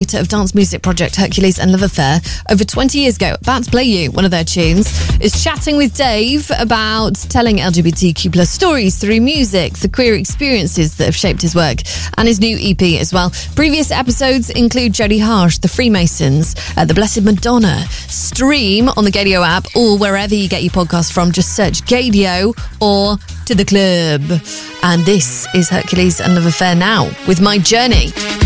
creator of dance music project Hercules and Love Affair, over 20 years ago, about to play you one of their tunes, is chatting with Dave about telling LGBTQ plus stories through music, the queer experiences that have shaped his work, and his new EP as well. Previous episodes include Jodie Harsh, The Freemasons, The Blessed Madonna. Stream on the Gadio app or wherever you get your podcast from. Just search Gadio or To The Club. And this is Hercules and Love Affair now with My Journey.